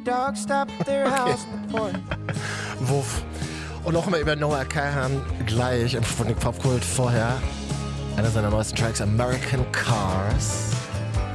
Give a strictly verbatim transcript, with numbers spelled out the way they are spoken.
dog stopped their house in the point. Wuff. Und auch immer über Noah Kahan gleich im Sputnik Popkult vorher. Einer seiner neuesten Tracks, American Cars.